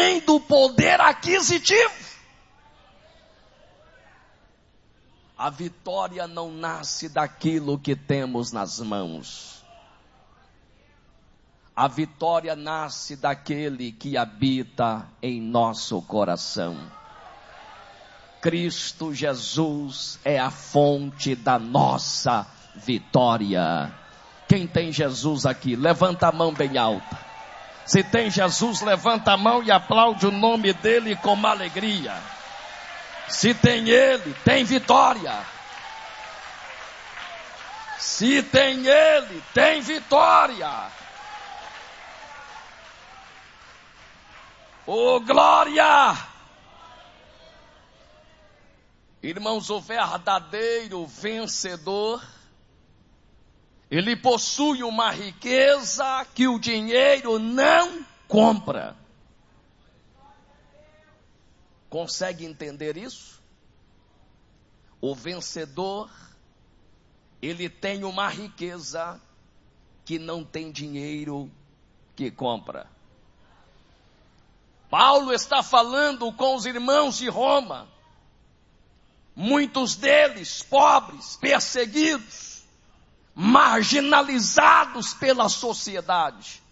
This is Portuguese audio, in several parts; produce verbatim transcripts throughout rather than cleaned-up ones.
nem do poder aquisitivo. A vitória não nasce daquilo que temos nas mãos. A vitória nasce daquele que habita em nosso coração. Cristo Jesus é a fonte da nossa vitória. Quem tem Jesus aqui? Levanta a mão bem alta. Se tem Jesus, levanta a mão e aplaude o nome dele com alegria. Se tem ele, tem vitória. Se tem ele, tem vitória. Oh, glória! Irmãos, o verdadeiro vencedor, ele possui uma riqueza que o dinheiro não compra. Consegue entender isso? O vencedor, ele tem uma riqueza que não tem dinheiro que compra. Paulo está falando com os irmãos de Roma, muitos deles pobres, perseguidos, marginalizados pela sociedade.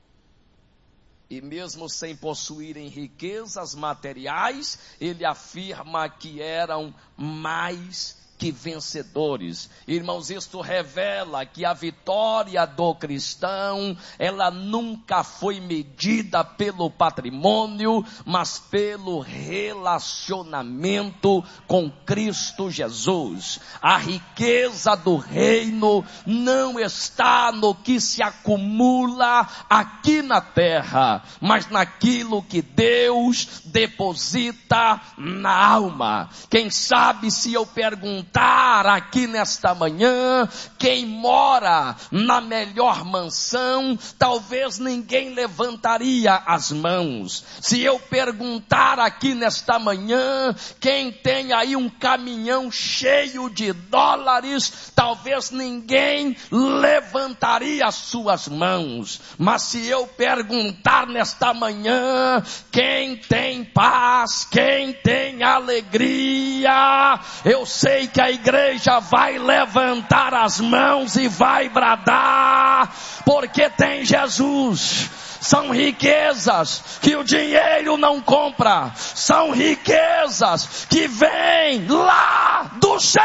E mesmo sem possuírem riquezas materiais, ele afirma que eram mais que vencedores. Irmãos, isto revela que a vitória do cristão, ela nunca foi medida pelo patrimônio, mas pelo relacionamento com Cristo Jesus. A riqueza do reino não está no que se acumula aqui na terra, mas naquilo que Deus deposita na alma. Quem sabe se eu perguntar aqui nesta manhã, quem mora na melhor mansão, talvez ninguém levantaria as mãos. Se eu perguntar aqui nesta manhã, quem tem aí um caminhão cheio de dólares, talvez ninguém levantaria as suas mãos. Mas se eu perguntar nesta manhã, quem tem paz, quem tem alegria, eu sei que a igreja vai levantar as mãos e vai bradar, porque tem Jesus. São riquezas que o dinheiro não compra, são riquezas que vêm lá do céu.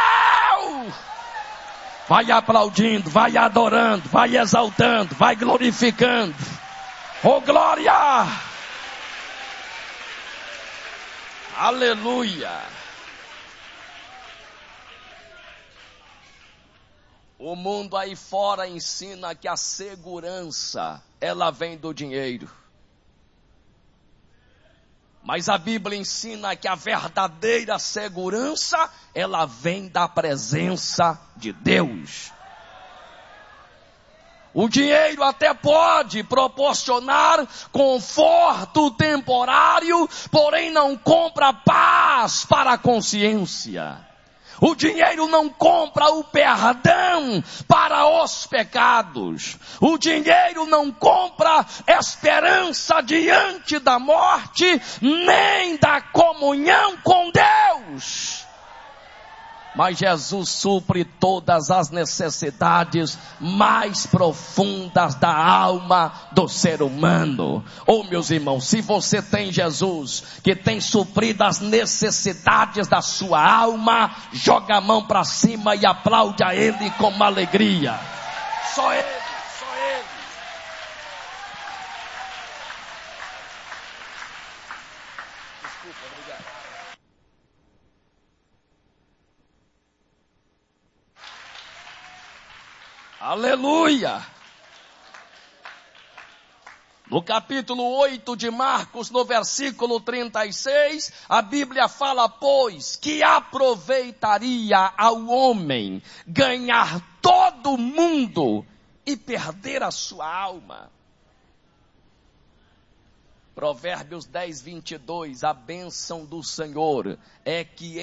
Vai aplaudindo, vai adorando, vai exaltando, vai glorificando. Oh, glória! Aleluia! O mundo aí fora ensina que a segurança, ela vem do dinheiro. Mas a Bíblia ensina que a verdadeira segurança, ela vem da presença de Deus. O dinheiro até pode proporcionar conforto temporário, porém não compra paz para a consciência. O dinheiro não compra o perdão para os pecados. O dinheiro não compra esperança diante da morte, nem da comunhão com Deus. Mas Jesus supre todas as necessidades mais profundas da alma do ser humano. Oh, meus irmãos, se você tem Jesus, que tem suprido as necessidades da sua alma, joga a mão para cima e aplaude a Ele com alegria. Só Ele, só Ele. Desculpa, obrigado. Aleluia! No capítulo oito de Marcos, no versículo trinta e seis, a Bíblia fala, pois, que aproveitaria ao homem ganhar todo o mundo e perder a sua alma. Provérbios dez, vinte e dois, a bênção do Senhor é que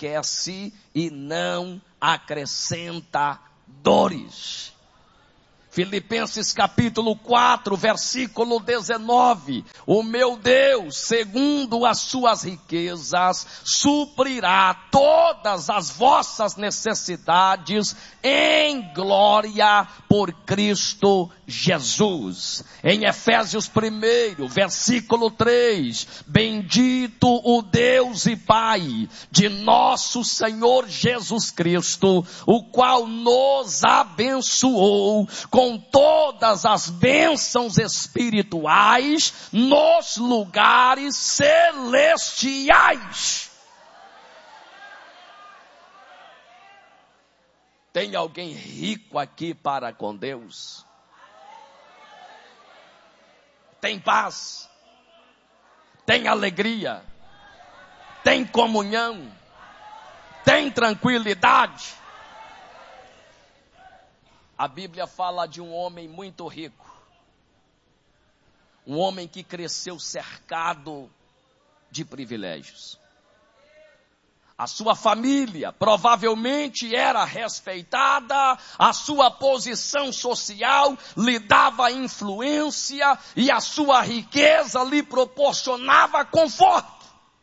enriquece e não acrescenta dores. Filipenses capítulo quatro, versículo dezenove. O meu Deus, segundo as suas riquezas, suprirá todas as vossas necessidades em glória por Cristo Jesus. Em Efésios um, versículo três. Bendito o Deus e Pai de nosso Senhor Jesus Cristo, o qual nos abençoou com com todas as bênçãos espirituais nos lugares celestiais. Tem alguém rico aqui para com Deus? Tem paz? Tem alegria? Tem comunhão? Tem tranquilidade? A Bíblia fala de um homem muito rico, um homem que cresceu cercado de privilégios. A sua família provavelmente era respeitada, a sua posição social lhe dava influência e a sua riqueza lhe proporcionava conforto.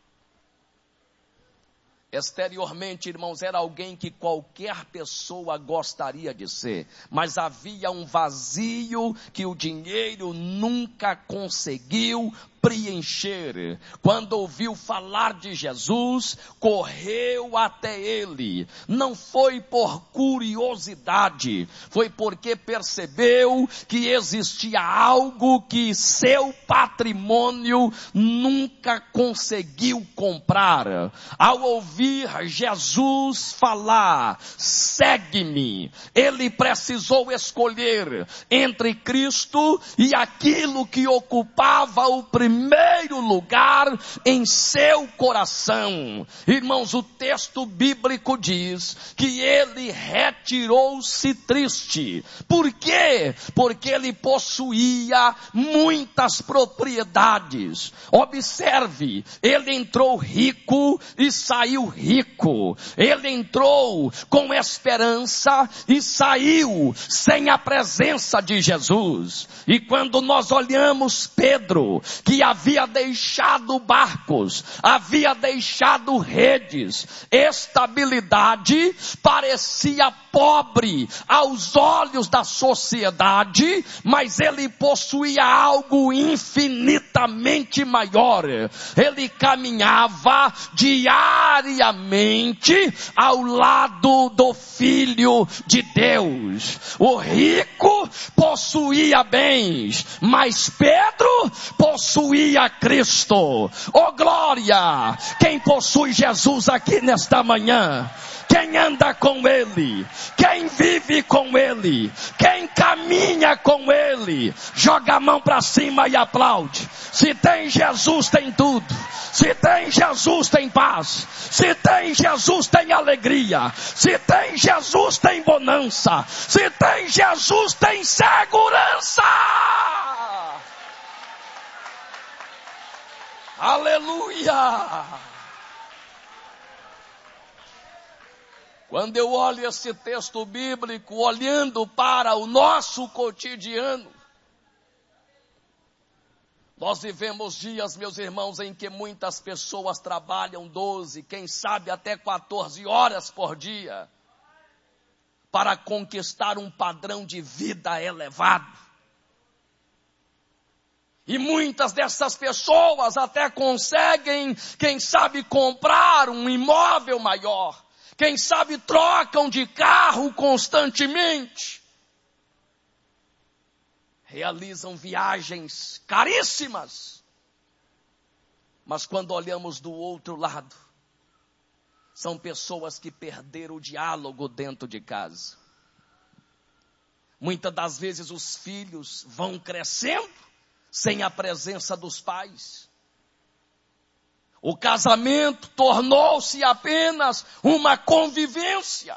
Exteriormente, irmãos, era alguém que qualquer pessoa gostaria de ser, mas havia um vazio que o dinheiro nunca conseguiu preencher. Quando ouviu falar de Jesus, correu até ele. Não foi por curiosidade, foi porque percebeu que existia algo que seu patrimônio nunca conseguiu comprar. Ao ouvir Jesus falar, segue-me, ele precisou escolher entre Cristo e aquilo que ocupava o primeiro primeiro lugar em seu coração. Irmãos, o texto bíblico diz que ele retirou-se triste. Por quê? Porque ele possuía muitas propriedades. Observe, ele entrou rico e saiu rico. Ele entrou com esperança e saiu sem a presença de Jesus. E quando nós olhamos Pedro, que havia deixado barcos, havia deixado redes, estabilidade, parecia pobre aos olhos da sociedade, mas ele possuía algo infinitamente maior. Ele caminhava diariamente ao lado do Filho de Deus. O rico possuía bens, mas Pedro possuía Cristo. Oh glória! Quem possui Jesus aqui nesta manhã? Quem anda com Ele? Quem vive com Ele? Quem caminha com Ele? Joga a mão para cima e aplaude. Se tem Jesus, tem tudo. Se tem Jesus, tem paz. Se tem Jesus, tem alegria. Se tem Jesus, tem bonança. Se tem Jesus, tem segurança. Aleluia! Quando eu olho esse texto bíblico, olhando para o nosso cotidiano, nós vivemos dias, meus irmãos, em que muitas pessoas trabalham doze, quem sabe até quatorze horas por dia, para conquistar um padrão de vida elevado. E muitas dessas pessoas até conseguem, quem sabe, comprar um imóvel maior. Quem sabe trocam de carro constantemente. Realizam viagens caríssimas. Mas quando olhamos do outro lado, são pessoas que perderam o diálogo dentro de casa. Muitas das vezes os filhos vão crescendo sem a presença dos pais. O casamento tornou-se apenas uma convivência.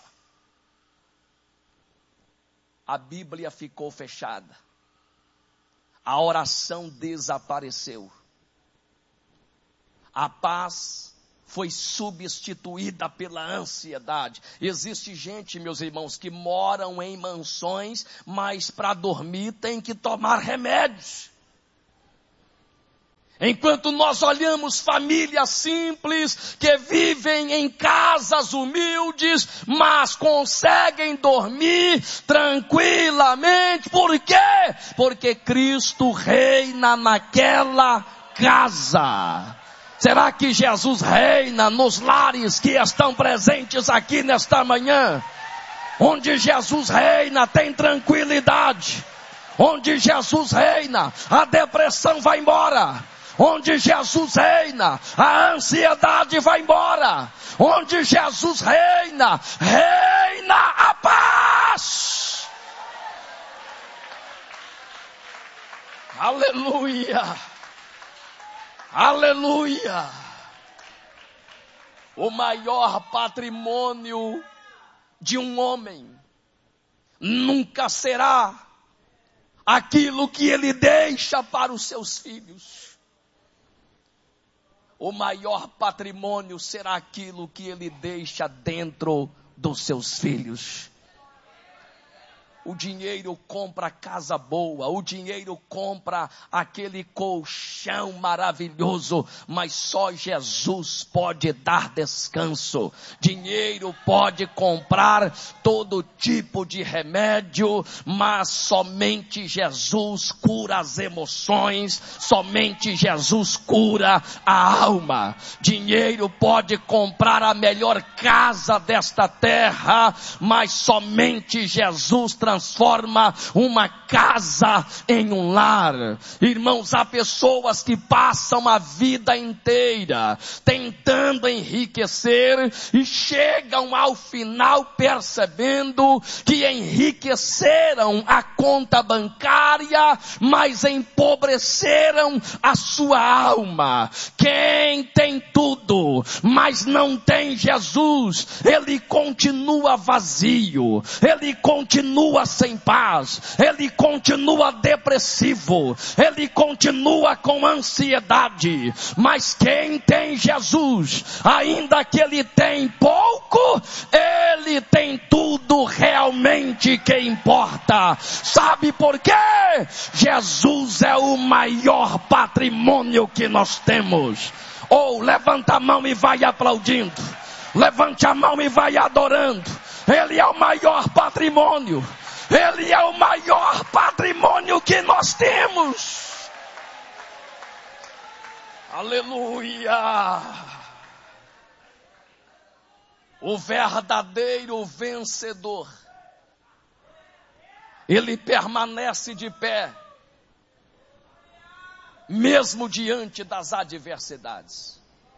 A Bíblia ficou fechada. A oração desapareceu. A paz foi substituída pela ansiedade. Existe gente, meus irmãos, que moram em mansões, mas para dormir tem que tomar remédios. Enquanto nós olhamos famílias simples, que vivem em casas humildes, mas conseguem dormir tranquilamente. Por quê? Porque Cristo reina naquela casa. Será que Jesus reina nos lares que estão presentes aqui nesta manhã? Onde Jesus reina tem tranquilidade. Onde Jesus reina, a depressão vai embora. Onde Jesus reina, a ansiedade vai embora. Onde Jesus reina, reina a paz. Aleluia. Aleluia. O maior patrimônio de um homem nunca será aquilo que ele deixa para os seus filhos. O maior patrimônio será aquilo que ele deixa dentro dos seus filhos. O dinheiro compra casa boa, o dinheiro compra aquele colchão maravilhoso, mas só Jesus pode dar descanso. Dinheiro pode comprar todo tipo de remédio, mas somente Jesus cura as emoções, somente Jesus cura a alma. Dinheiro pode comprar a melhor casa desta terra, mas somente Jesus transforma transforma uma casa em um lar. Irmãos, há pessoas que passam a vida inteira tentando enriquecer e chegam ao final percebendo que enriqueceram a conta bancária, mas empobreceram a sua alma. Quem tem tudo, mas não tem Jesus, ele continua vazio, ele continua sem paz, ele continua depressivo, ele continua com ansiedade. Mas quem tem Jesus, ainda que ele tem pouco, ele tem tudo realmente que importa. Sabe por quê? Jesus é o maior patrimônio que nós temos. Ou oh, levanta a mão e vai aplaudindo, levante a mão e vai adorando. Ele é o maior patrimônio. Ele é o maior patrimônio que nós temos. Aleluia. O verdadeiro vencedor, ele permanece de pé, mesmo diante das adversidades.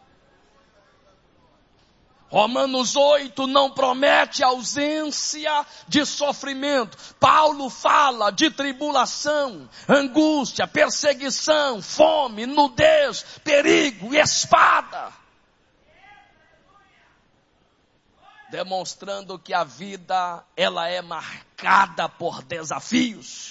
Romanos oito não promete ausência de sofrimento. Paulo fala de tribulação, angústia, perseguição, fome, nudez, perigo e espada. Demonstrando que a vida, ela é marcada por desafios.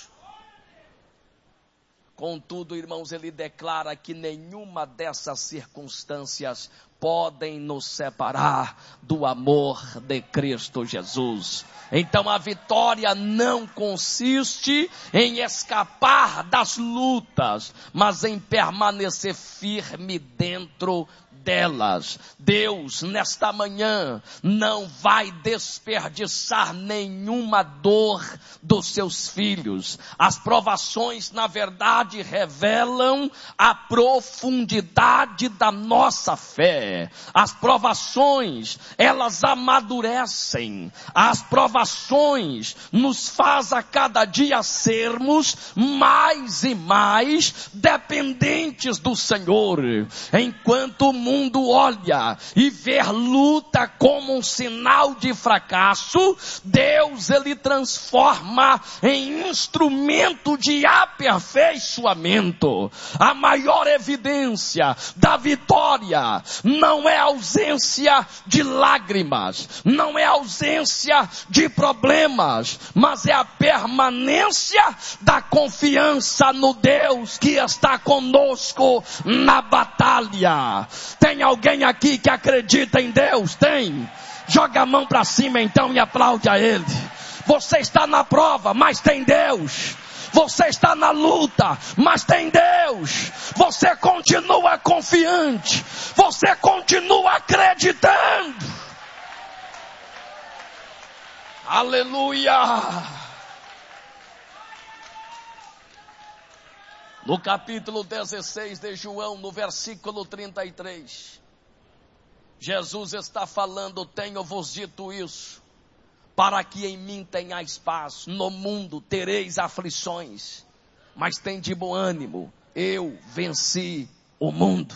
Contudo, irmãos, ele declara que nenhuma dessas circunstâncias podem nos separar do amor de Cristo Jesus. Então a vitória não consiste em escapar das lutas, mas em permanecer firme dentro delas. Deus, nesta manhã, não vai desperdiçar nenhuma dor dos seus filhos. As provações, na verdade, revelam a profundidade da nossa fé. As provações, elas amadurecem. As provações nos faz a cada dia sermos mais e mais dependentes do Senhor. Enquanto o mundo mundo olha e vê luta como um sinal de fracasso, Deus, ele transforma em instrumento de aperfeiçoamento. A maior evidência da vitória não é ausência de lágrimas, não é ausência de problemas, mas é a permanência da confiança no Deus que está conosco na batalha. Tem alguém aqui que acredita em Deus? Tem? Joga a mão para cima então e aplaude a Ele. Você está na prova, mas tem Deus. Você está na luta, mas tem Deus. Você continua confiante. Você continua acreditando. Aleluia. No capítulo dezesseis de João, no versículo trinta e três, Jesus está falando: tenho-vos dito isso, para que em mim tenhais paz. No mundo tereis aflições, mas tende bom ânimo, eu venci o mundo.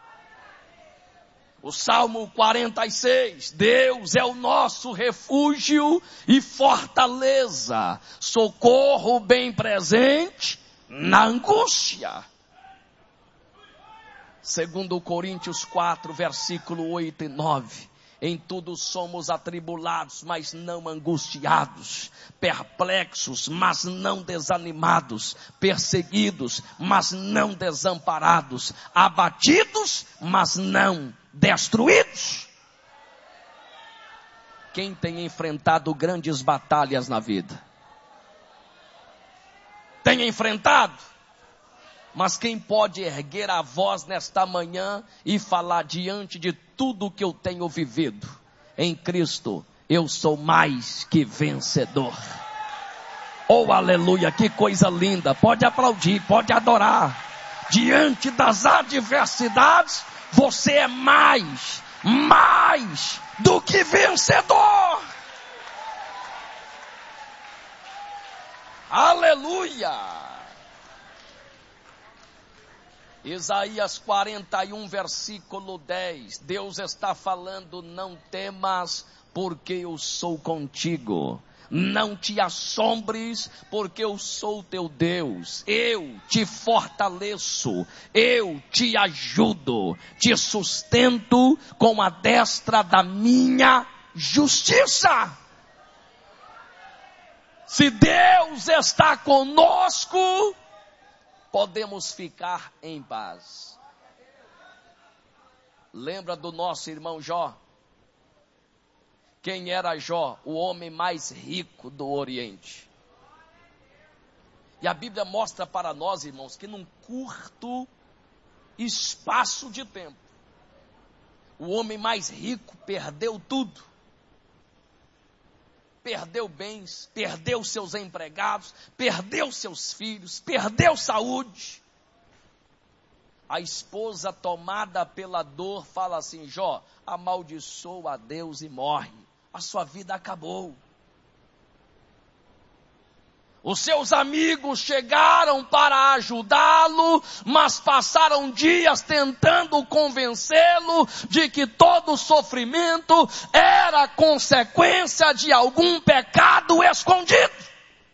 O Salmo quarenta e seis, Deus é o nosso refúgio e fortaleza, socorro bem presente na angústia. Segundo Coríntios quatro, versículo oito e nove, em tudo somos atribulados, mas não angustiados, perplexos, mas não desanimados, perseguidos, mas não desamparados, abatidos, mas não destruídos. Quem tem enfrentado grandes batalhas na vida? Tem enfrentado? Mas quem pode erguer a voz nesta manhã e falar diante de tudo que eu tenho vivido? Em Cristo, eu sou mais que vencedor. Oh, aleluia, que coisa linda. Pode aplaudir, pode adorar. Diante das adversidades, você é mais, mais do que vencedor. Aleluia. Isaías quarenta e um, versículo dez, Deus está falando: não temas, porque eu sou contigo. Não te assombres, porque eu sou teu Deus. Eu te fortaleço, eu te ajudo, te sustento com a destra da minha justiça. Se Deus está conosco, podemos ficar em paz. Lembra do nosso irmão Jó? Quem era Jó? O homem mais rico do Oriente. E a Bíblia mostra para nós, irmãos, que num curto espaço de tempo, o homem mais rico perdeu tudo. Perdeu bens, perdeu seus empregados, perdeu seus filhos, perdeu saúde. A esposa, tomada pela dor, fala assim: Jó, amaldiçoa a Deus e morre. A sua vida acabou. Os seus amigos chegaram para ajudá-lo, mas passaram dias tentando convencê-lo de que todo sofrimento era consequência de algum pecado escondido.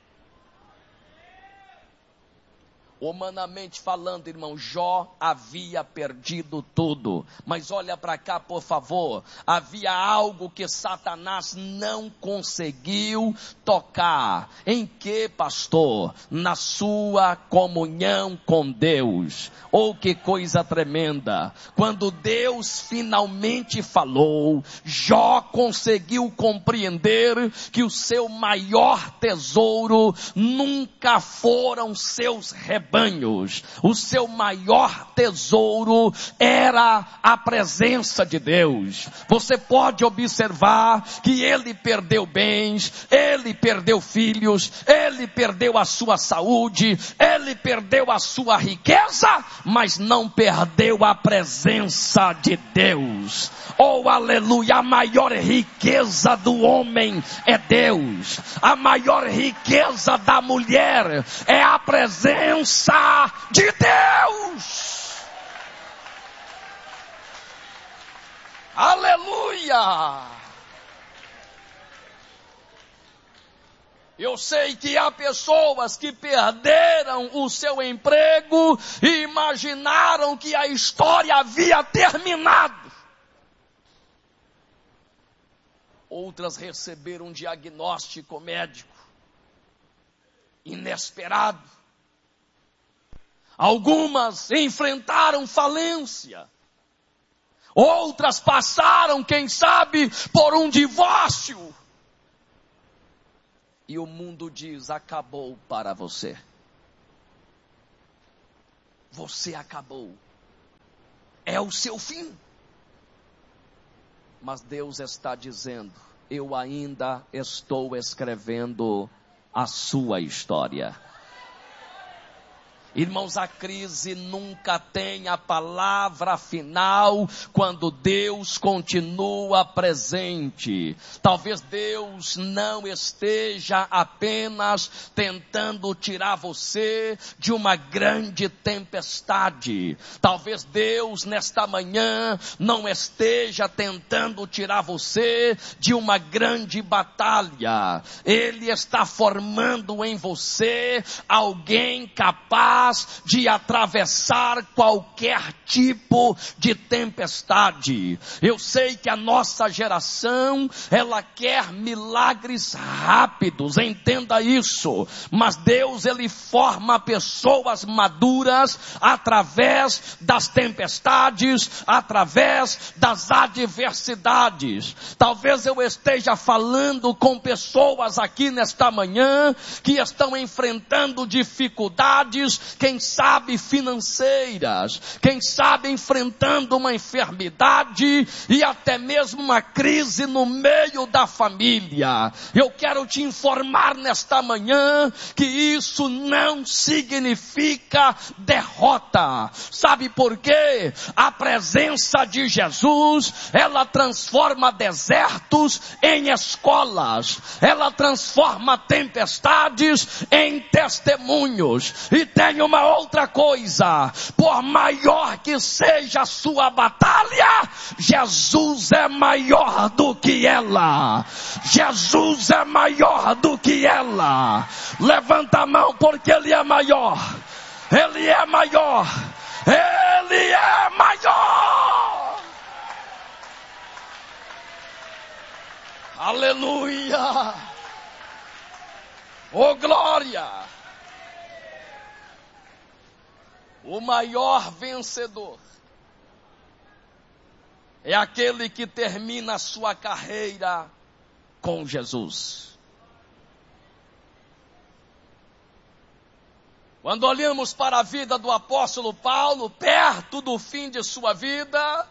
Humanamente falando, irmão, Jó havia perdido tudo. Mas olha para cá, por favor. Havia algo que Satanás não conseguiu tocar. Em que, pastor? Na sua comunhão com Deus. Oh, que coisa tremenda. Quando Deus finalmente falou, Jó conseguiu compreender que o seu maior tesouro nunca foram seus rebanhos. O seu maior tesouro era a presença de Deus. Você pode observar que ele perdeu bens, ele perdeu filhos, ele perdeu a sua saúde, ele perdeu a sua riqueza, mas não perdeu a presença de Deus. Oh, aleluia, a maior riqueza do homem é Deus. A maior riqueza da mulher é a presença de Deus. Aleluia. Eu sei que há pessoas que perderam o seu emprego e imaginaram que a história havia terminado. Outras receberam um diagnóstico médico inesperado. Algumas enfrentaram falência. Outras passaram, quem sabe, por um divórcio. E o mundo diz: acabou para você. Você acabou. É o seu fim. Mas Deus está dizendo: eu ainda estou escrevendo a sua história. Irmãos, a crise nunca tem a palavra final quando Deus continua presente. Talvez Deus não esteja apenas tentando tirar você de uma grande tempestade. Talvez Deus nesta manhã não esteja tentando tirar você de uma grande batalha. Ele está formando em você alguém capaz de atravessar qualquer tipo de tempestade. Eu sei que a nossa geração, ela quer milagres rápidos, entenda isso, mas Deus, ele forma pessoas maduras através das tempestades, através das adversidades. Talvez eu esteja falando com pessoas aqui nesta manhã que estão enfrentando dificuldades, quem sabe financeiras, quem sabe enfrentando uma enfermidade e até mesmo uma crise no meio da família. Eu quero te informar nesta manhã que isso não significa derrota. Sabe por quê? A presença de Jesus, ela transforma desertos em escolas, ela transforma tempestades em testemunhos. E tem uma outra coisa: por maior que seja a sua batalha, Jesus é maior do que ela. Jesus é maior do que ela. Levanta a mão, porque Ele é maior. Ele é maior. Ele é maior. Aleluia. Oh, glória. O maior vencedor é aquele que termina a sua carreira com Jesus. Quando olhamos para a vida do apóstolo Paulo, perto do fim de sua vida,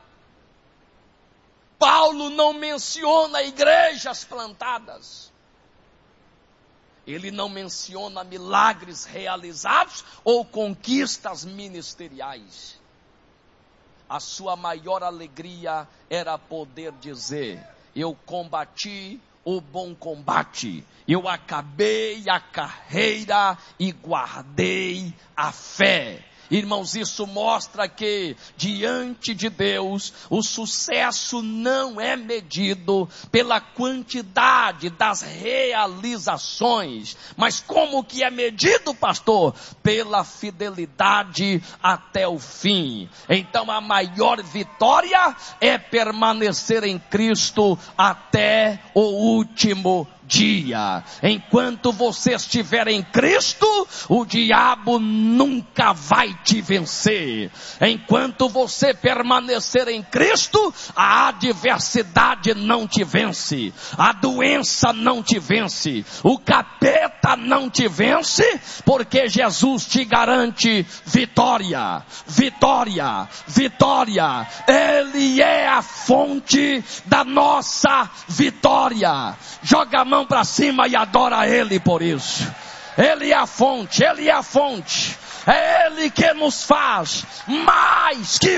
Paulo não menciona igrejas plantadas. Ele não menciona milagres realizados ou conquistas ministeriais. A sua maior alegria era poder dizer: eu combati o bom combate, eu acabei a carreira e guardei a fé. Irmãos, isso mostra que diante de Deus o sucesso não é medido pela quantidade das realizações, mas como que é medido, pastor? Pela fidelidade até o fim. Então a maior vitória é permanecer em Cristo até o último dia. Enquanto você estiver em Cristo, o diabo nunca vai te vencer. Enquanto você permanecer em Cristo, a adversidade não te vence, a doença não te vence, o capeta não te vence, porque Jesus te garante vitória, vitória, vitória. Ele é a fonte da nossa vitória. Joga a mão para cima e adora Ele por isso. Ele é a fonte, Ele é a fonte. É Ele que nos faz mais que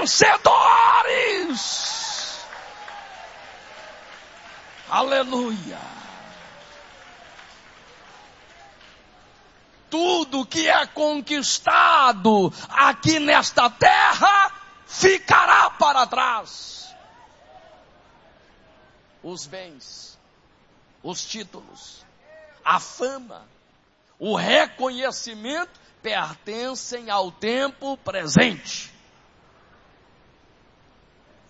vencedores. Aleluia. Tudo que é conquistado aqui nesta terra ficará para trás. Os bens, os títulos, a fama, o reconhecimento pertencem ao tempo presente.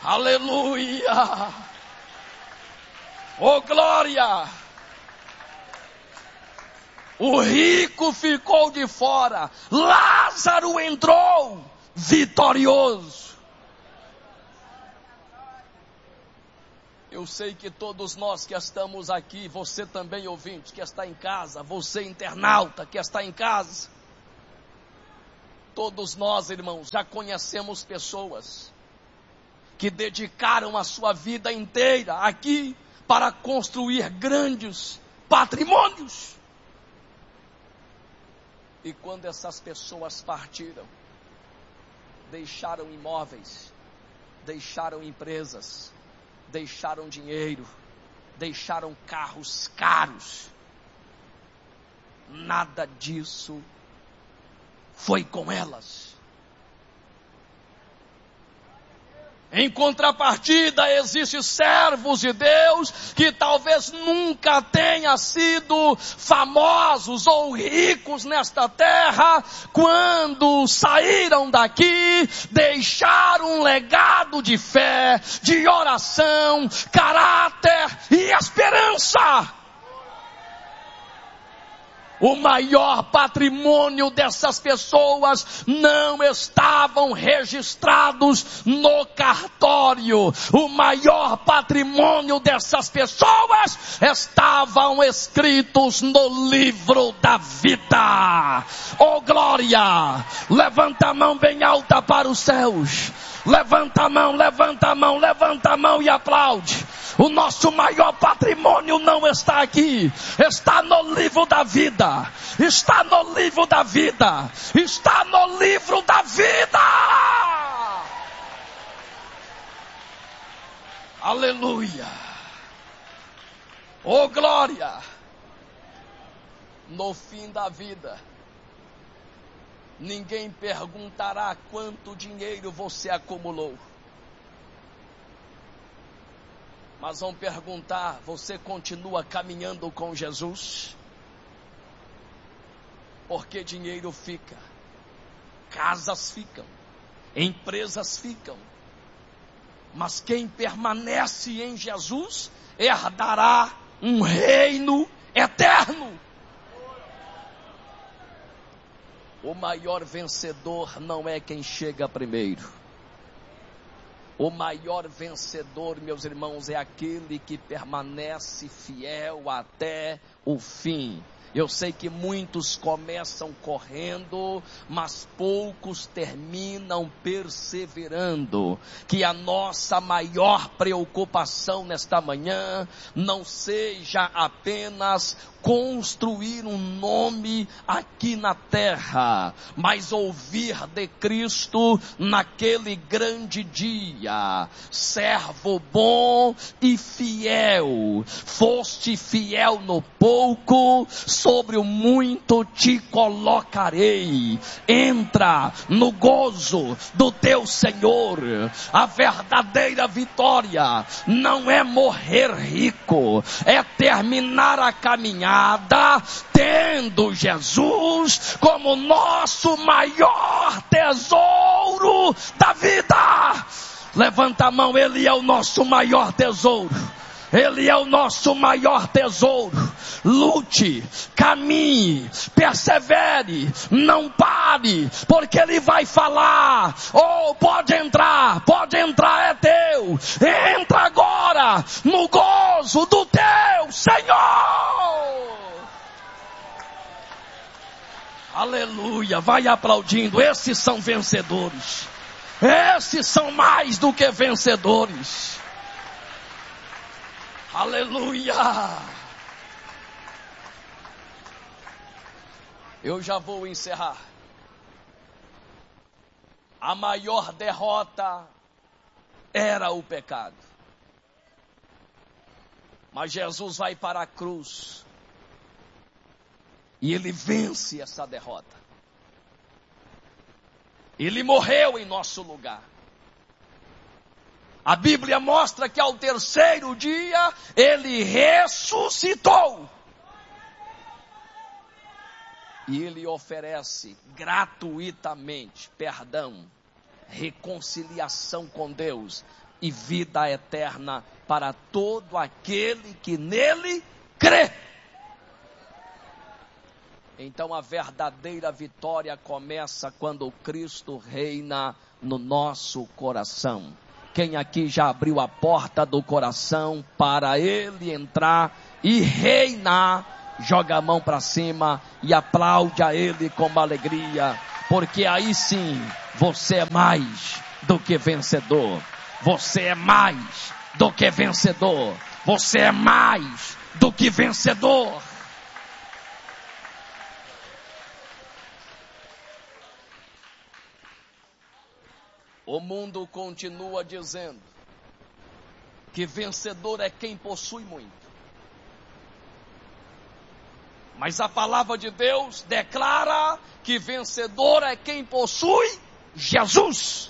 Aleluia! Oh glória! O rico ficou de fora, Lázaro entrou vitorioso. Eu sei que todos nós que estamos aqui, você também ouvinte que está em casa, você internauta que está em casa, todos nós, irmãos, já conhecemos pessoas que dedicaram a sua vida inteira aqui para construir grandes patrimônios. E quando essas pessoas partiram, deixaram imóveis, deixaram empresas, deixaram dinheiro, deixaram carros caros. Nada disso foi com elas. Em contrapartida, existem servos de Deus que talvez nunca tenham sido famosos ou ricos nesta terra, quando saíram daqui, deixaram um legado de fé, de oração, caráter e esperança. O maior patrimônio dessas pessoas não estavam registrados no cartório. O maior patrimônio dessas pessoas estavam escritos no livro da vida. Oh glória! Levanta a mão bem alta para os céus. Levanta a mão, levanta a mão, levanta a mão e aplaude. O nosso maior patrimônio não está aqui, está no livro da vida, está no livro da vida, está no livro da vida. Aleluia. Oh glória. No fim da vida, ninguém perguntará quanto dinheiro você acumulou. Mas vão perguntar, você continua caminhando com Jesus? Porque dinheiro fica, casas ficam, empresas ficam. Mas quem permanece em Jesus herdará um reino eterno. O maior vencedor não é quem chega primeiro. O maior vencedor, meus irmãos, é aquele que permanece fiel até o fim. Eu sei que muitos começam correndo, mas poucos terminam perseverando. Que a nossa maior preocupação nesta manhã não seja apenas construir um nome aqui na terra, mas ouvir de Cristo naquele grande dia: servo bom e fiel, foste fiel no pouco, sobre o muito te colocarei. Entra no gozo do teu Senhor. A verdadeira vitória não é morrer rico, é terminar a caminhada tendo Jesus como nosso maior tesouro da vida. Levanta a mão, Ele é o nosso maior tesouro. Ele é o nosso maior tesouro. Lute, caminhe, persevere, não pare, porque Ele vai falar: oh, pode entrar, pode entrar, é teu. Entra agora no gozo do teu Senhor. Aleluia, vai aplaudindo. Esses são vencedores. Esses são mais do que vencedores. Aleluia! Eu já vou encerrar. A maior derrota era o pecado. Mas Jesus vai para a cruz e Ele vence essa derrota. Ele morreu em nosso lugar. A Bíblia mostra que ao terceiro dia Ele ressuscitou. E Ele oferece gratuitamente perdão, reconciliação com Deus, e vida eterna para todo aquele que nele crê. Então a verdadeira vitória começa quando Cristo reina no nosso coração. Quem aqui já abriu a porta do coração para Ele entrar e reinar, joga a mão para cima e aplaude a Ele com alegria, porque aí sim você é mais do que vencedor. Você é mais do que vencedor. Você é mais do que vencedor. O mundo continua dizendo que vencedor é quem possui muito. Mas a palavra de Deus declara que vencedor é quem possui Jesus.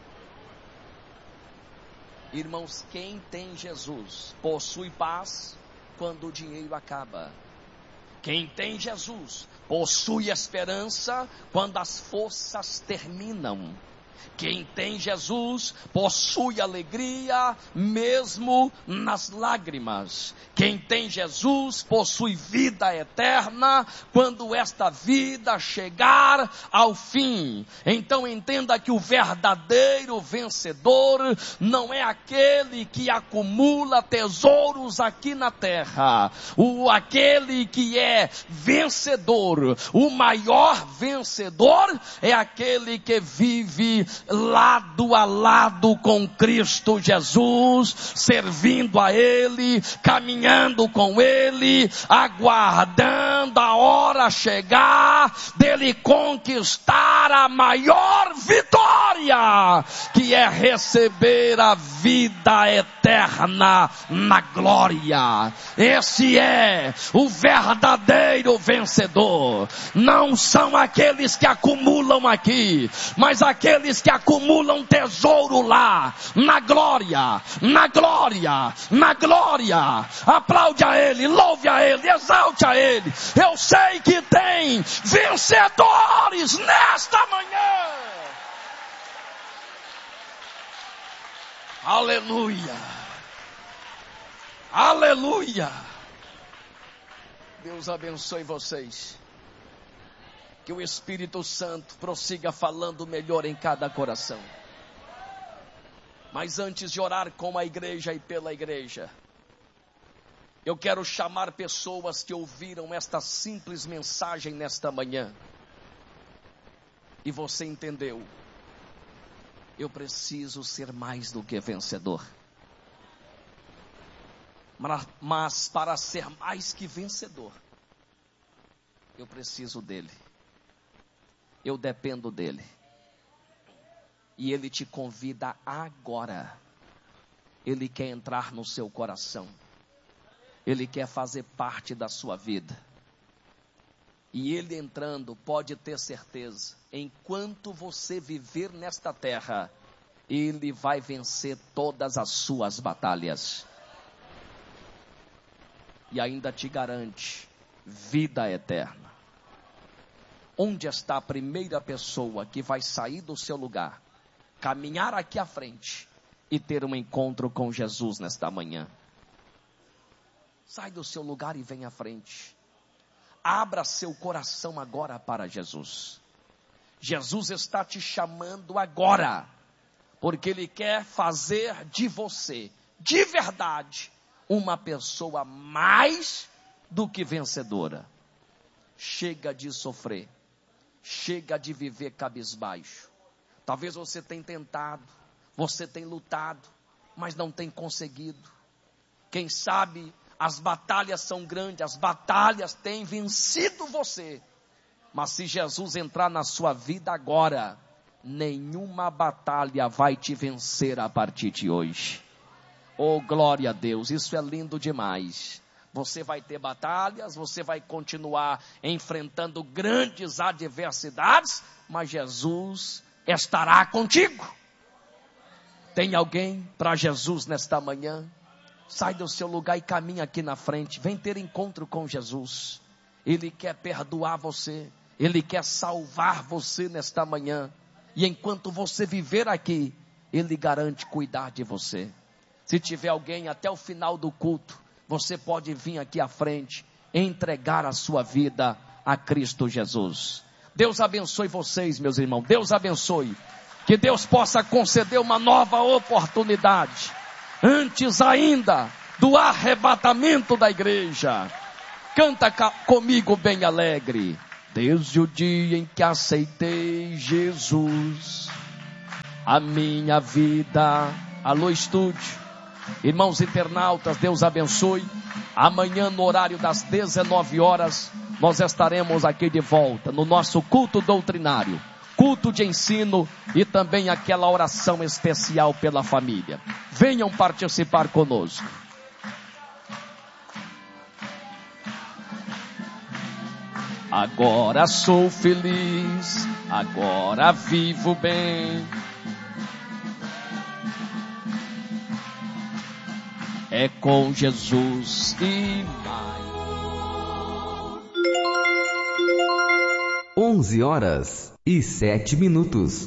Irmãos, quem tem Jesus possui paz quando o dinheiro acaba. Quem tem Jesus possui esperança quando as forças terminam. Quem tem Jesus possui alegria mesmo nas lágrimas. Quem tem Jesus possui vida eterna quando esta vida chegar ao fim. Então entenda que o verdadeiro vencedor não é aquele que acumula tesouros aqui na terra. O aquele que é vencedor, o maior vencedor é aquele que vive lado a lado com Cristo Jesus, servindo a Ele, caminhando com Ele, aguardando a hora chegar dele conquistar a maior vitória, que é receber a vida eterna na glória. Esse é o verdadeiro vencedor. Não são aqueles que acumulam aqui, mas aqueles que acumulam tesouro lá, na glória, na glória, na glória. Aplaude a Ele, louve a Ele, exalte a Ele. Eu sei que tem vencedores nesta manhã. Aleluia, aleluia. Deus abençoe vocês. Que o Espírito Santo prossiga falando melhor em cada coração. Mas antes de orar com a igreja e pela igreja, eu quero chamar pessoas que ouviram esta simples mensagem nesta manhã. E você entendeu. Eu preciso ser mais do que vencedor. Mas para ser mais que vencedor, eu preciso dele. Eu dependo dele. E ele te convida agora. Ele quer entrar no seu coração. Ele quer fazer parte da sua vida. E ele entrando, pode ter certeza, enquanto você viver nesta terra, ele vai vencer todas as suas batalhas. E ainda te garante vida eterna. Onde está a primeira pessoa que vai sair do seu lugar, caminhar aqui à frente e ter um encontro com Jesus nesta manhã? Sai do seu lugar e vem à frente. Abra seu coração agora para Jesus. Jesus está te chamando agora, porque Ele quer fazer de você, de verdade, uma pessoa mais do que vencedora. Chega de sofrer. Chega de viver cabisbaixo. Talvez você tenha tentado, você tenha lutado, mas não tem conseguido. Quem sabe as batalhas são grandes, as batalhas têm vencido você. Mas se Jesus entrar na sua vida agora, nenhuma batalha vai te vencer a partir de hoje. Oh, glória a Deus, isso é lindo demais. Você vai ter batalhas, você vai continuar enfrentando grandes adversidades, mas Jesus estará contigo. Tem alguém para Jesus nesta manhã? Sai do seu lugar e caminha aqui na frente. Vem ter encontro com Jesus. Ele quer perdoar você. Ele quer salvar você nesta manhã. E enquanto você viver aqui, Ele garante cuidar de você. Se tiver alguém até o final do culto, você pode vir aqui à frente e entregar a sua vida a Cristo Jesus. Deus abençoe vocês, meus irmãos. Deus abençoe. Que Deus possa conceder uma nova oportunidade, antes ainda do arrebatamento da igreja. Canta comigo bem alegre. Desde o dia em que aceitei Jesus, a minha vida. Alô, estúdio. Irmãos internautas, Deus abençoe. Amanhã no horário das dezenove horas, nós estaremos aqui de volta no nosso culto doutrinário, culto de ensino e também aquela oração especial pela família. Venham participar conosco. Agora sou feliz, agora vivo bem. É com Jesus e mais. onze horas e sete minutos.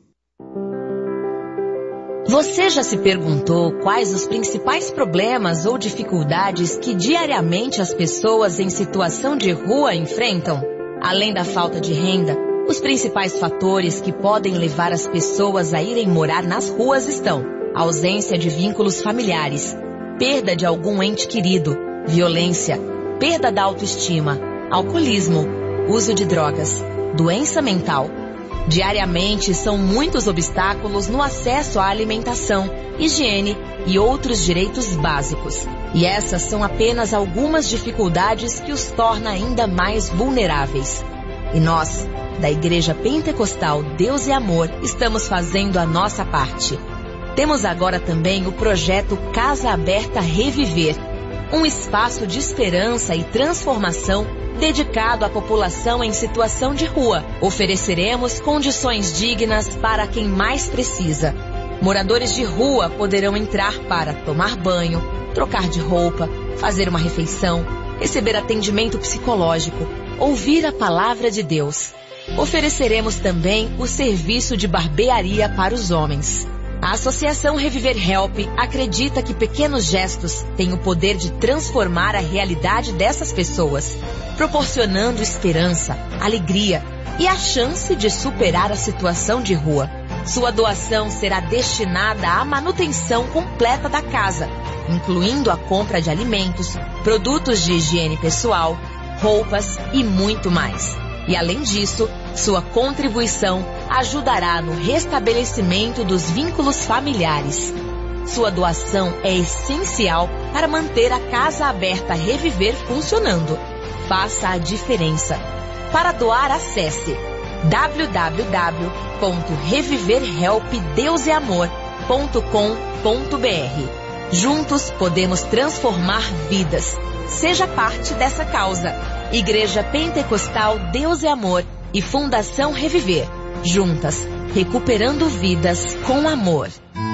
Você já se perguntou quais os principais problemas ou dificuldades que diariamente as pessoas em situação de rua enfrentam? Além da falta de renda, os principais fatores que podem levar as pessoas a irem morar nas ruas estão: ausência de vínculos familiares, perda de algum ente querido, violência, perda da autoestima, alcoolismo, uso de drogas, doença mental. Diariamente são muitos obstáculos no acesso à alimentação, higiene e outros direitos básicos. E essas são apenas algumas dificuldades que os torna ainda mais vulneráveis. E nós, da Igreja Pentecostal Deus e Amor, estamos fazendo a nossa parte. Temos agora também o projeto Casa Aberta Reviver, um espaço de esperança e transformação dedicado à população em situação de rua. Ofereceremos condições dignas para quem mais precisa. Moradores de rua poderão entrar para tomar banho, trocar de roupa, fazer uma refeição, receber atendimento psicológico, ouvir a palavra de Deus. Ofereceremos também o serviço de barbearia para os homens. A Associação Reviver Help acredita que pequenos gestos têm o poder de transformar a realidade dessas pessoas, proporcionando esperança, alegria e a chance de superar a situação de rua. Sua doação será destinada à manutenção completa da casa, incluindo a compra de alimentos, produtos de higiene pessoal, roupas e muito mais. E além disso, sua contribuição ajudará no restabelecimento dos vínculos familiares. Sua doação é essencial para manter a Casa Aberta Reviver funcionando. Faça a diferença. Para doar, acesse w w w ponto reviver help deus e amor ponto com ponto b r. Juntos podemos transformar vidas. Seja parte dessa causa. Igreja Pentecostal Deus e Amor e Fundação Reviver. Juntas, recuperando vidas com amor.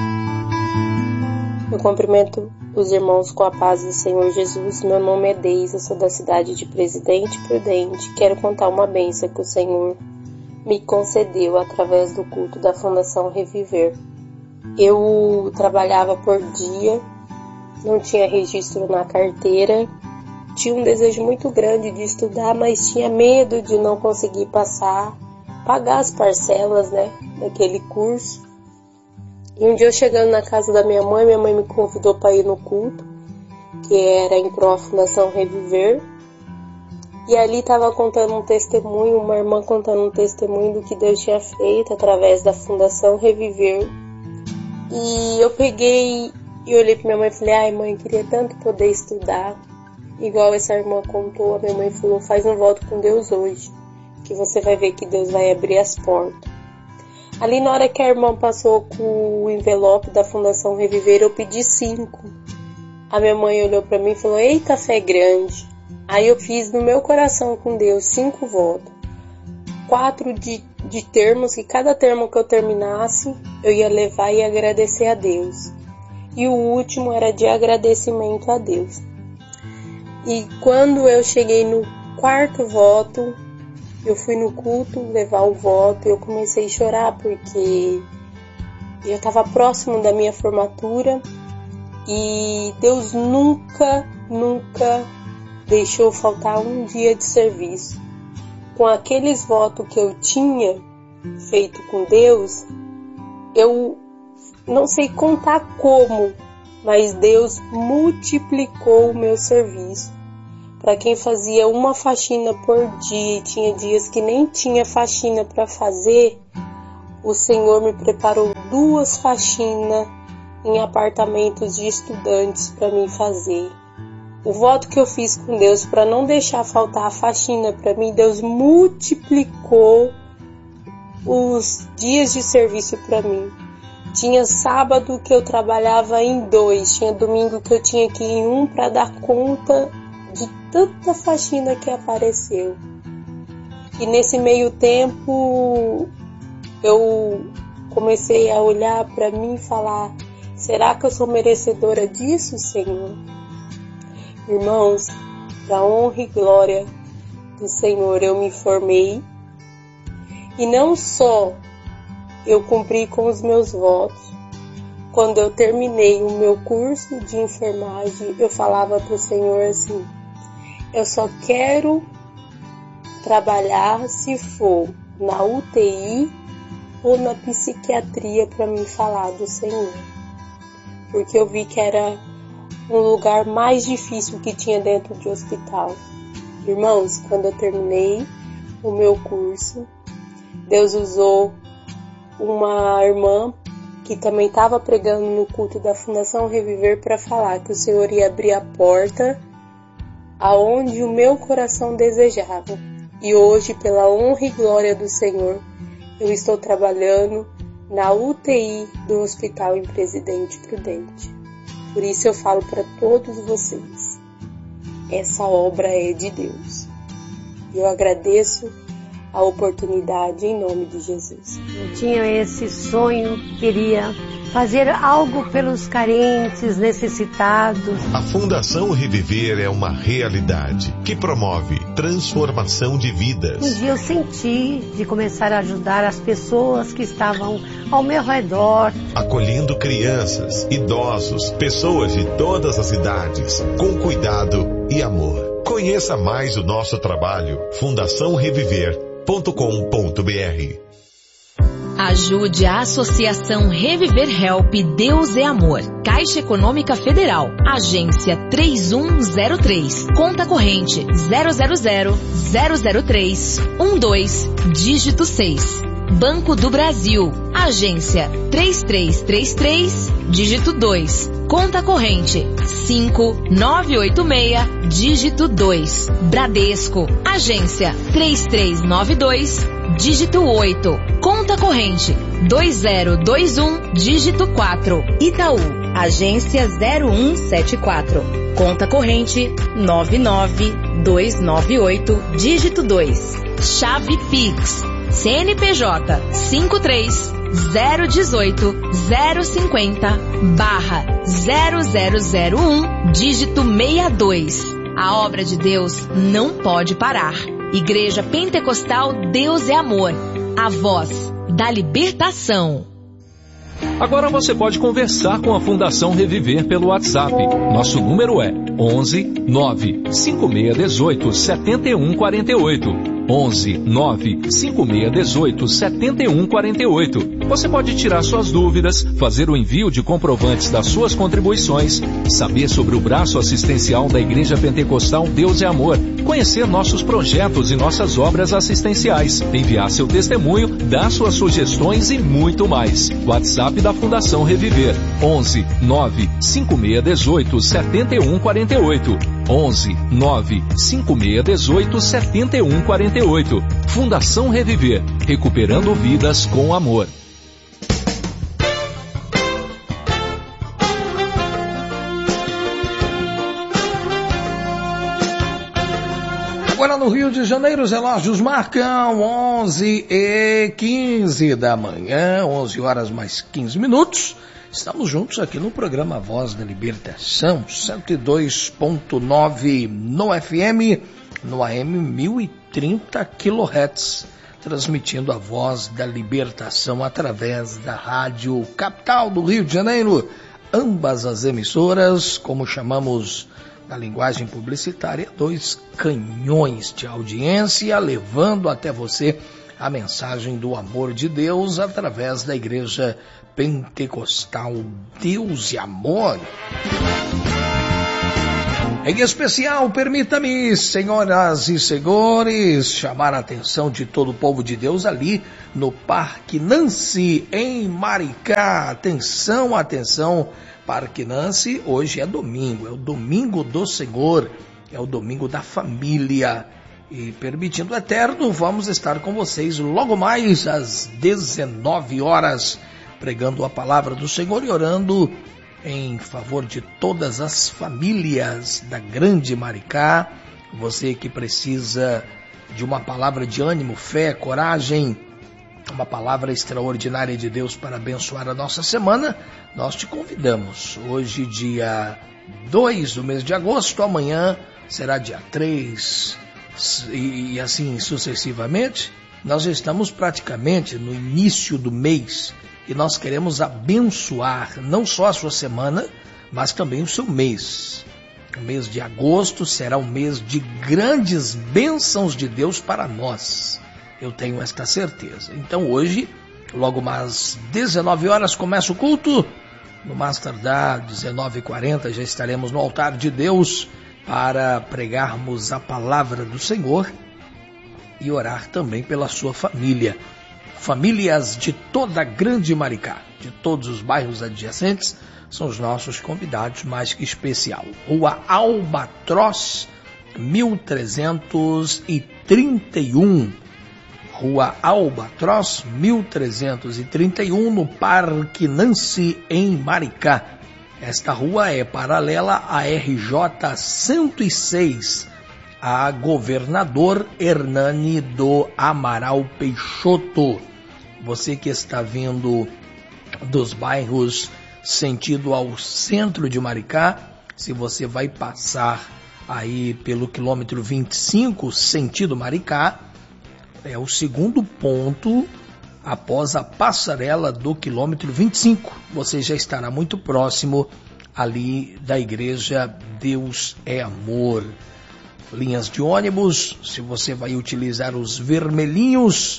Eu cumprimento os irmãos com a paz do Senhor Jesus. Meu nome é Deise, eu sou da cidade de Presidente Prudente. Quero contar uma bênção que o Senhor me concedeu através do culto da Fundação Reviver. Eu trabalhava por dia, não tinha registro na carteira, tinha um desejo muito grande de estudar, mas tinha medo de não conseguir passar, pagar as parcelas, né, daquele curso. E um dia eu chegando na casa da minha mãe, minha mãe me convidou para ir no culto, que era em pró Fundação Reviver. E ali estava contando um testemunho, uma irmã contando um testemunho do que Deus tinha feito através da Fundação Reviver. E eu peguei e olhei para minha mãe e falei: ai mãe, queria tanto poder estudar. Igual essa irmã contou, a minha mãe falou: faz um voto com Deus hoje, que você vai ver que Deus vai abrir as portas. Ali na hora que a irmã passou com o envelope da Fundação Reviver, eu pedi cinco. A minha mãe olhou para mim e falou: eita, fé grande. Aí eu fiz no meu coração com Deus cinco votos. Quatro de, de termos, que cada termo que eu terminasse, eu ia levar e agradecer a Deus. E o último era de agradecimento a Deus. E quando eu cheguei no quarto voto, eu fui no culto levar o voto e eu comecei a chorar porque já estava próximo da minha formatura e Deus nunca, nunca deixou faltar um dia de serviço. Com aqueles votos que eu tinha feito com Deus, eu não sei contar como, mas Deus multiplicou o meu serviço. Para quem fazia uma faxina por dia e tinha dias que nem tinha faxina para fazer, o Senhor me preparou duas faxinas em apartamentos de estudantes para mim fazer. O voto que eu fiz com Deus para não deixar faltar a faxina para mim, Deus multiplicou os dias de serviço para mim. Tinha sábado que eu trabalhava em dois, tinha domingo que eu tinha que ir em um para dar conta de tanta faxina que apareceu. E nesse meio tempo eu comecei a olhar para mim e falar: será que eu sou merecedora disso, Senhor? Irmãos, para honra e glória do Senhor, eu me formei. E não só eu cumpri com os meus votos. Quando eu terminei o meu curso de enfermagem, eu falava para o Senhor assim: eu só quero trabalhar se for na U T I ou na psiquiatria para me falar do Senhor. Porque eu vi que era um lugar mais difícil que tinha dentro de hospital. Irmãos, quando eu terminei o meu curso, Deus usou uma irmã que também estava pregando no culto da Fundação Reviver para falar que o Senhor ia abrir a porta aonde o meu coração desejava. E hoje, pela honra e glória do Senhor, eu estou trabalhando na U T I do Hospital em Presidente Prudente. Por isso eu falo para todos vocês, essa obra é de Deus. E eu agradeço a oportunidade em nome de Jesus. Eu tinha esse sonho, queria fazer algo pelos carentes, necessitados. A Fundação Reviver é uma realidade que promove transformação de vidas. Um dia eu senti de começar a ajudar as pessoas que estavam ao meu redor. Acolhendo crianças, idosos, pessoas de todas as idades, com cuidado e amor. Conheça mais o nosso trabalho, fundação reviver ponto com ponto b r. Ajude a Associação Reviver Help Deus é Amor. Caixa Econômica Federal. Agência três um zero três. Conta corrente zero zero zero zero zero três um dois, dígito seis. Banco do Brasil. Agência três três três três, dígito dois. Conta corrente cinco nove oito seis, dígito dois. Bradesco. Agência três três nove dois, dígito oito. Conta corrente dois zero dois um, dígito quatro. Itaú. Agência zero um sete quatro. Conta corrente nove nove dois nove oito, dígito dois. Chave Pix. C N P J cinco três zero um oito zero cinco zero barra zero zero zero um, dígito sessenta e dois. A obra de Deus não pode parar. Igreja Pentecostal Deus é Amor. A voz da libertação. Agora você pode conversar com a Fundação Reviver pelo WhatsApp. Nosso número é onze nove cinco seis um oito sete um quatro oito. onze nove cinco seis um oito sete um quatro oito. Você pode tirar suas dúvidas, fazer o envio de comprovantes das suas contribuições, saber sobre o braço assistencial da Igreja Pentecostal Deus é Amor, conhecer nossos projetos e nossas obras assistenciais, enviar seu testemunho, dar suas sugestões e muito mais. WhatsApp da Fundação Reviver, onze nove cinco seis um oito sete um quatro oito. onze nove cinco seis um oito sete um quatro oito. Fundação Reviver, recuperando vidas com amor. Agora no Rio de Janeiro, os relógios marcam onze e quinze da manhã, onze horas mais quinze minutos. Estamos juntos aqui no programa Voz da Libertação, cento e dois ponto nove no F M, no A M mil e trinta quilohertz. transmitindo a voz da libertação através da Rádio Capital do Rio de Janeiro. Ambas as emissoras, como chamamos na linguagem publicitária, dois canhões de audiência, levando até você a mensagem do amor de Deus através da Igreja Pentecostal Deus e Amor. Em especial, permita-me, senhoras e senhores, chamar a atenção de todo o povo de Deus ali no Parque Nancy, em Maricá. Atenção, atenção, Parque Nancy, hoje é domingo, é o domingo do Senhor, é o domingo da família. E permitindo o Eterno, vamos estar com vocês logo mais às dezenove horas, pregando a palavra do Senhor e orando em favor de todas as famílias da Grande Maricá. Você que precisa de uma palavra de ânimo, fé, coragem, uma palavra extraordinária de Deus para abençoar a nossa semana, nós te convidamos. Hoje, dia dois do mês de agosto, amanhã será dia três, e assim sucessivamente. Nós estamos praticamente no início do mês e nós queremos abençoar não só a sua semana, mas também o seu mês. O mês de agosto será um mês de grandes bênçãos de Deus para nós. Eu tenho esta certeza. Então hoje, logo mais dezenove horas, começa o culto. No mais tardar, dezenove e quarenta, já estaremos no altar de Deus para pregarmos a palavra do Senhor e orar também pela sua família. Famílias de toda a Grande Maricá, de todos os bairros adjacentes, são os nossos convidados mais que especial. Rua Albatroz, mil trezentos e trinta e um. Rua Albatroz, mil trezentos e trinta e um, no Parque Nancy, em Maricá. Esta rua é paralela à R J cento e seis, a Governador Hernani do Amaral Peixoto. Você que está vindo dos bairros sentido ao centro de Maricá, se você vai passar aí pelo quilômetro vinte e cinco, sentido Maricá, é o segundo ponto após a passarela do quilômetro vinte e cinco. Você já estará muito próximo ali da Igreja Deus é Amor. Linhas de ônibus, se você vai utilizar os vermelhinhos,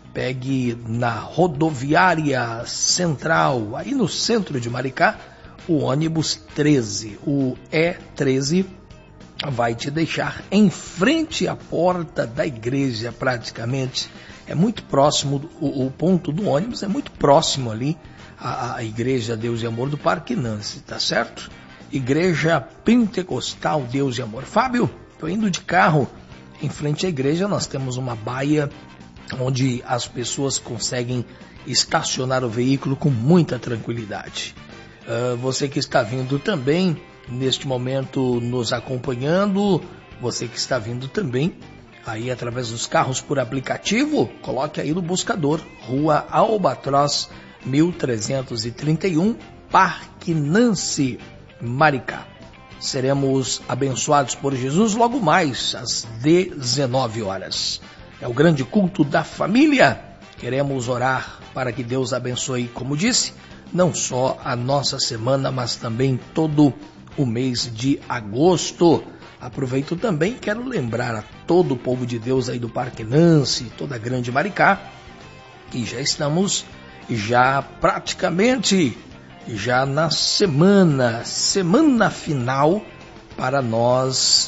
pegue na rodoviária central, aí no centro de Maricá, o ônibus treze, o E treze, vai te deixar em frente à porta da igreja praticamente. É muito próximo, o, o ponto do ônibus é muito próximo ali à, à Igreja Deus e Amor do Parque Nancy, tá certo? Igreja Pentecostal Deus e Amor. Fábio, estou indo de carro, em frente à igreja nós temos uma baia onde as pessoas conseguem estacionar o veículo com muita tranquilidade. Uh, você que está vindo também, neste momento nos acompanhando, você que está vindo também aí através dos carros por aplicativo, coloque aí no buscador, Rua Albatroz, mil trezentos e trinta e um, Parque Nancy, Maricá. Seremos abençoados por Jesus logo mais às dezenove horas. É o grande culto da família. Queremos orar para que Deus abençoe, como disse, não só a nossa semana, mas também todo o mês de agosto. Aproveito também, quero lembrar a todo o povo de Deus aí do Parque Nancy, toda a Grande Maricá, que já estamos já praticamente já na semana, semana final, para nós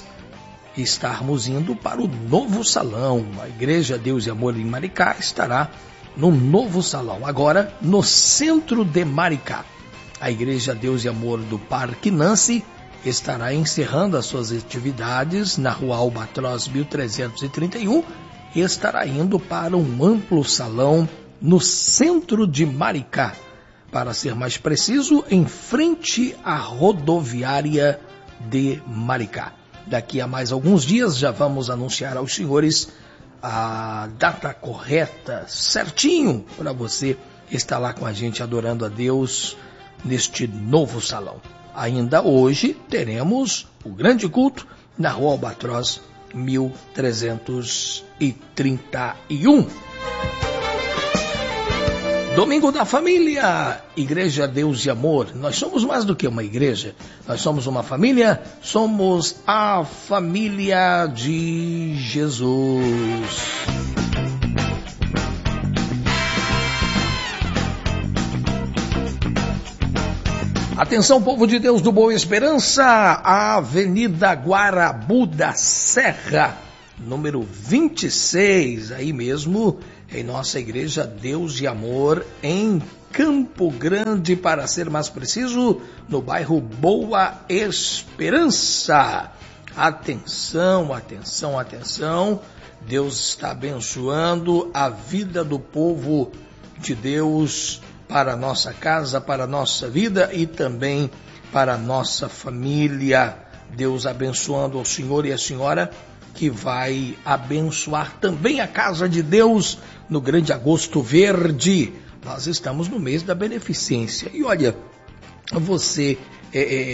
estarmos indo para o novo salão. A Igreja Deus e Amor em Maricá estará no novo salão, agora no centro de Maricá. A Igreja Deus e Amor do Parque Nancy estará encerrando as suas atividades na Rua Albatroz, mil trezentos e trinta e um, e estará indo para um amplo salão no centro de Maricá. Para ser mais preciso, em frente à rodoviária de Maricá. Daqui a mais alguns dias já vamos anunciar aos senhores a data correta, certinho, para você estar lá com a gente adorando a Deus neste novo salão. Ainda hoje teremos o grande culto na Rua Albatroz, mil trezentos e trinta e um. Domingo da Família, Igreja Deus e Amor. Nós somos mais do que uma igreja, nós somos uma família, somos a família de Jesus. Atenção, povo de Deus do Boa Esperança, a Avenida Guarabu da Serra, número vinte e seis, aí mesmo, em nossa Igreja Deus e Amor, em Campo Grande, para ser mais preciso, no bairro Boa Esperança. Atenção, atenção, atenção, Deus está abençoando a vida do povo de Deus para a nossa casa, para a nossa vida e também para a nossa família. Deus abençoando o senhor e a senhora, que vai abençoar também a casa de Deus no Grande Agosto Verde. Nós estamos no mês da beneficência. E olha, você... É, é,